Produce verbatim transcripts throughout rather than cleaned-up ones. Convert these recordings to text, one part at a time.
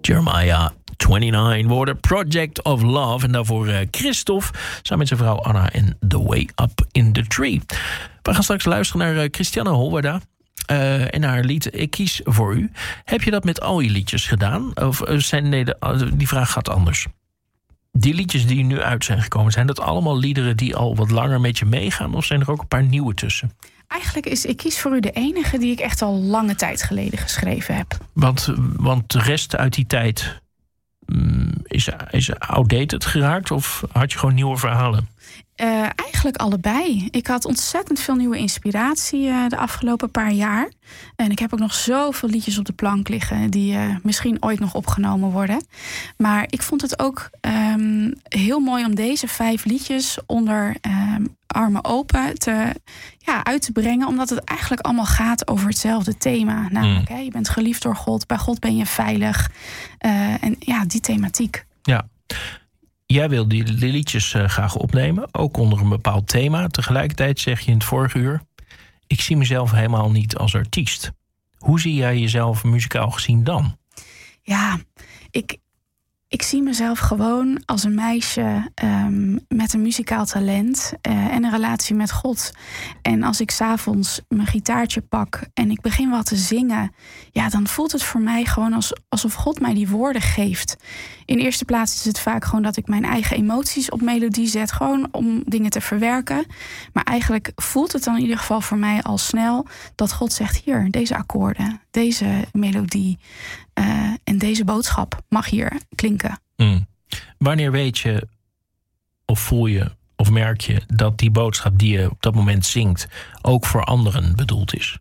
Jeremiah negenentwintig woorden, Project of Love. En daarvoor uh, Christophe, samen met zijn vrouw Anna en The Way Up in the Tree. We gaan straks luisteren naar uh, Christiane Holwerda. Uh, en haar lied Ik kies voor u. Heb je dat met al je liedjes gedaan? Of uh, zijn, nee, de, uh, die vraag gaat anders. Die liedjes die nu uit zijn gekomen, zijn dat allemaal liederen die al wat langer met je meegaan? Of zijn er ook een paar nieuwe tussen? Eigenlijk is Ik kies voor u de enige die ik echt al lange tijd geleden geschreven heb. Want, want de rest uit die tijd um, is, is outdated geraakt? Of had je gewoon nieuwe verhalen? Uh, eigenlijk allebei. Ik had ontzettend veel nieuwe inspiratie uh, de afgelopen paar jaar. En ik heb ook nog zoveel liedjes op de plank liggen die uh, misschien ooit nog opgenomen worden. Maar ik vond het ook um, heel mooi om deze vijf liedjes onder um, armen open te, ja, uit te brengen. Omdat het eigenlijk allemaal gaat over hetzelfde thema. Namelijk, mm. hè, je bent geliefd door God. Bij God ben je veilig. Uh, en ja, die thematiek. Ja. Jij wil die liedjes uh, graag opnemen, ook onder een bepaald thema. Tegelijkertijd zeg je in het vorige uur, ik zie mezelf helemaal niet als artiest. Hoe zie jij jezelf muzikaal gezien dan? Ja, ik, ik zie mezelf gewoon als een meisje um, met een muzikaal talent uh, en een relatie met God. En als ik 's avonds mijn gitaartje pak en ik begin wat te zingen, ja, dan voelt het voor mij gewoon als, alsof God mij die woorden geeft. In eerste plaats is het vaak gewoon dat ik mijn eigen emoties op melodie zet, gewoon om dingen te verwerken. Maar eigenlijk voelt het dan in ieder geval voor mij al snel dat God zegt, hier, deze akkoorden, deze melodie uh, en deze boodschap mag hier klinken. Mm. Wanneer weet je of voel je of merk je dat die boodschap die je op dat moment zingt ook voor anderen bedoeld is?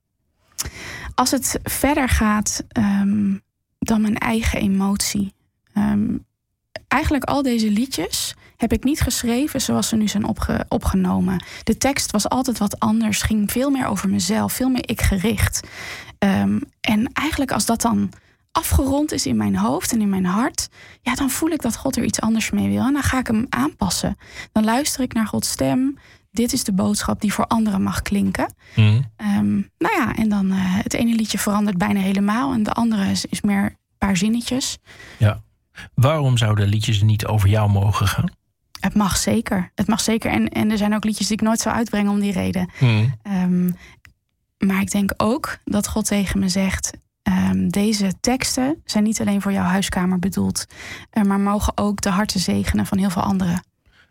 Als het verder gaat um, dan mijn eigen emotie. Um, eigenlijk al deze liedjes heb ik niet geschreven zoals ze nu zijn opge- opgenomen. De tekst was altijd wat anders, ging veel meer over mezelf, veel meer ik gericht. Um, en eigenlijk als dat dan afgerond is in mijn hoofd en in mijn hart, ja, dan voel ik dat God er iets anders mee wil. En dan ga ik hem aanpassen. Dan luister ik naar Gods stem. Dit is de boodschap die voor anderen mag klinken. Mm. Um, nou ja, en dan uh, het ene liedje verandert bijna helemaal en de andere is, is meer een paar zinnetjes. Ja. Waarom zouden liedjes niet over jou mogen gaan? Het mag zeker. Het mag zeker. En, en er zijn ook liedjes die ik nooit zou uitbrengen om die reden. Mm. Um, maar ik denk ook dat God tegen me zegt, Um, deze teksten zijn niet alleen voor jouw huiskamer bedoeld, uh, maar mogen ook de harten zegenen van heel veel anderen.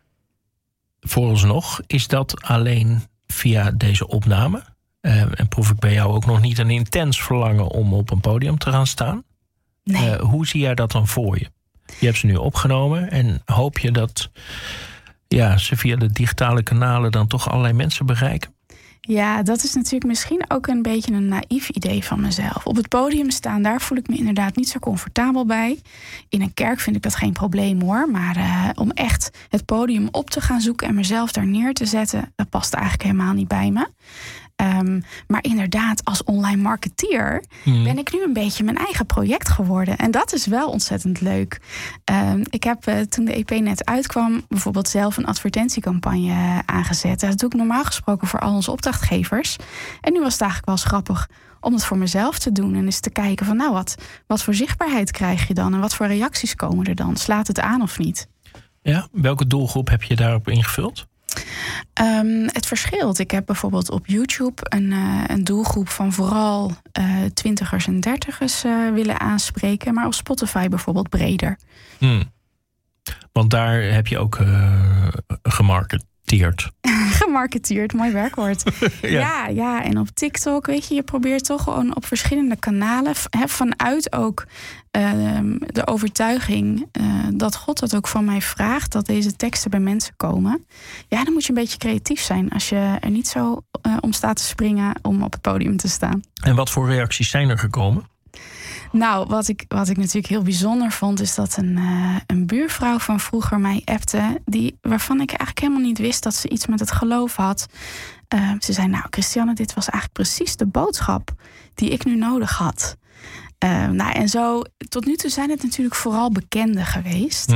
Vooralsnog is dat alleen via deze opname. Uh, en proef ik bij jou ook nog niet een intens verlangen om op een podium te gaan staan? Nee. Uh, hoe zie jij dat dan voor je? Je hebt ze nu opgenomen en hoop je dat ja, ze via de digitale kanalen dan toch allerlei mensen bereiken? Ja, dat is natuurlijk misschien ook een beetje een naïef idee van mezelf. Op het podium staan, daar voel ik me inderdaad niet zo comfortabel bij. In een kerk vind ik dat geen probleem hoor. Maar uh, om echt het podium op te gaan zoeken en mezelf daar neer te zetten, dat past eigenlijk helemaal niet bij me. Um, maar inderdaad, als online marketeer mm. ben ik nu een beetje mijn eigen project geworden. En dat is wel ontzettend leuk. Um, ik heb uh, toen de E P net uitkwam bijvoorbeeld zelf een advertentiecampagne aangezet. Dat doe ik normaal gesproken voor al onze opdrachtgevers. En nu was het eigenlijk wel eens grappig om het voor mezelf te doen. En eens te kijken van nou, wat, wat voor zichtbaarheid krijg je dan? En wat voor reacties komen er dan? Slaat het aan of niet? Ja, welke doelgroep heb je daarop ingevuld? Um, het verschilt. Ik heb bijvoorbeeld op YouTube een, uh, een doelgroep van vooral uh, twintigers en dertigers uh, willen aanspreken. Maar op Spotify bijvoorbeeld breder. Hmm. Want daar heb je ook uh, gemarketeerd. Gemarketeerd, mooi werkwoord. ja. ja, ja, en op TikTok, weet je, je probeert toch gewoon op verschillende kanalen, he, vanuit ook uh, de overtuiging uh, dat God dat ook van mij vraagt, dat deze teksten bij mensen komen. Ja, dan moet je een beetje creatief zijn als je er niet zo uh, om staat te springen om op het podium te staan. En wat voor reacties zijn er gekomen? Nou, wat ik, wat ik natuurlijk heel bijzonder vond, is dat een, uh, een buurvrouw van vroeger mij appte, die, waarvan ik eigenlijk helemaal niet wist dat ze iets met het geloof had. Uh, ze zei, nou Christiane, dit was eigenlijk precies de boodschap die ik nu nodig had. Uh, nou, en zo, tot nu toe zijn het natuurlijk vooral bekenden geweest. Mm.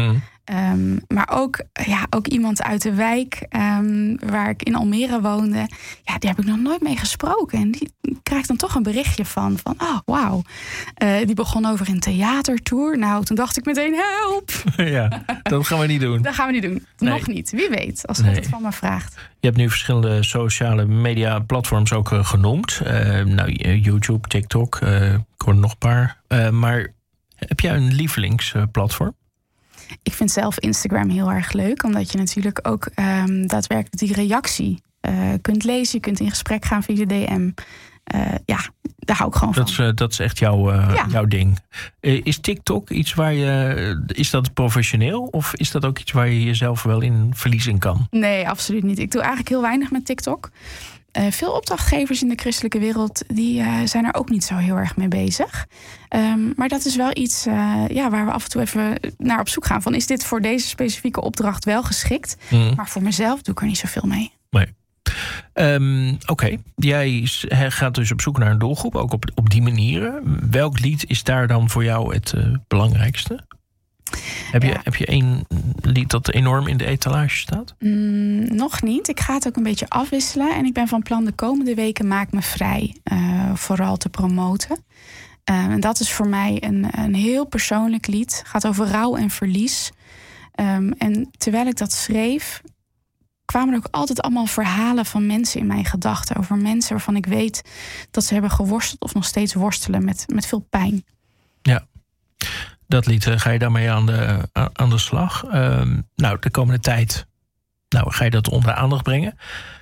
Um, maar ook, ja, ook iemand uit de wijk um, waar ik in Almere woonde. Ja, die heb ik nog nooit mee gesproken. En die krijgt dan toch een berichtje van. van oh, wauw. Uh, die begon over een theatertour. Nou, toen dacht ik meteen, help. Ja, dat gaan we niet doen. Dat gaan we niet doen. Nee. Nog niet. Wie weet, als God nee. het van me vraagt. Je hebt nu verschillende sociale media platforms ook uh, genoemd. Uh, nou, YouTube, TikTok. Uh, ik hoor nog een paar. Uh, maar heb jij een lievelingsplatform? Ik vind zelf Instagram heel erg leuk. Omdat je natuurlijk ook um, daadwerkelijk die reactie uh, kunt lezen. Je kunt in gesprek gaan via de D M. Uh, ja, daar hou ik gewoon dat van. Is, uh, dat is echt jouw, uh, ja. jouw ding. Uh, is TikTok iets waar je... Is dat professioneel? Of is dat ook iets waar je jezelf wel in verliezen kan? Nee, absoluut niet. Ik doe eigenlijk heel weinig met TikTok. Uh, veel opdrachtgevers in de christelijke wereld die uh, zijn er ook niet zo heel erg mee bezig. Um, maar dat is wel iets uh, ja, waar we af en toe even naar op zoek gaan. Van, is dit voor deze specifieke opdracht wel geschikt? Mm. Maar voor mezelf doe ik er niet zoveel mee. Nee. Um, Oké, okay. Jij gaat dus op zoek naar een doelgroep, ook op, op die manieren. Welk lied is daar dan voor jou het uh, belangrijkste? Heb, ja. je, heb je één lied dat enorm in de etalage staat? Mm, nog niet. Ik ga het ook een beetje afwisselen. En ik ben van plan de komende weken Maak me vrij uh, vooral te promoten. Uh, en dat is voor mij een, een heel persoonlijk lied. Het gaat over rouw en verlies. Um, en terwijl ik dat schreef, kwamen er ook altijd allemaal verhalen van mensen in mijn gedachten. Over mensen waarvan ik weet dat ze hebben geworsteld of nog steeds worstelen met, met veel pijn. Ja. Dat lied, ga je daarmee aan de, aan de slag. Um, nou, de komende tijd nou, ga je dat onder de aandacht brengen.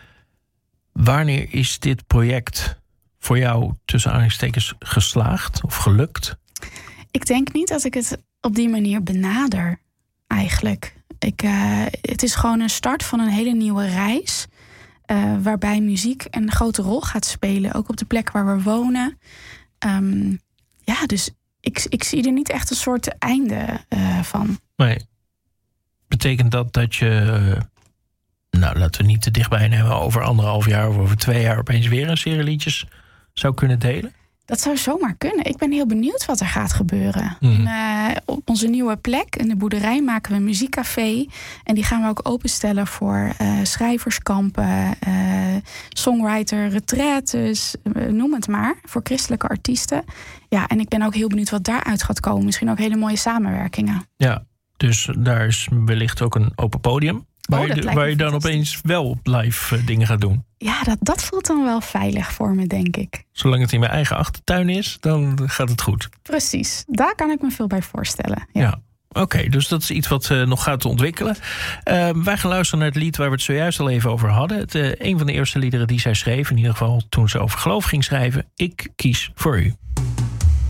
Wanneer is dit project voor jou tussen aanhalingstekens geslaagd of gelukt? Ik denk niet dat ik het op die manier benader, eigenlijk. Ik, uh, het is gewoon een start van een hele nieuwe reis. Uh, waarbij muziek een grote rol gaat spelen. Ook op de plek waar we wonen. Um, ja, dus... Ik, ik zie er niet echt een soort einde uh, van. Nee. Betekent dat dat je... Uh, nou, laten we niet te dichtbij nemen... over anderhalf jaar of over twee jaar... opeens weer een serie liedjes zou kunnen delen? Dat zou zomaar kunnen. Ik ben heel benieuwd wat er gaat gebeuren. Mm. En, uh, op onze nieuwe plek, in de boerderij, maken we een muziekcafé. En die gaan we ook openstellen voor uh, schrijverskampen... Uh, songwriter, retraites, uh, noem het maar. Voor christelijke artiesten. Ja, en ik ben ook heel benieuwd wat daaruit gaat komen. Misschien ook hele mooie samenwerkingen. Ja, dus daar is wellicht ook een open podium... Waar, oh, je, waar je dan opeens wel live uh, dingen gaat doen. Ja, dat, dat voelt dan wel veilig voor me, denk ik. Zolang het in mijn eigen achtertuin is, dan gaat het goed. Precies, daar kan ik me veel bij voorstellen. Ja, ja. Oké, okay, dus dat is iets wat uh, nog gaat ontwikkelen. Uh, wij gaan luisteren naar het lied waar we het zojuist al even over hadden. Het, uh, een van de eerste liederen die zij schreef, in ieder geval toen ze over geloof ging schrijven. Ik kies voor u.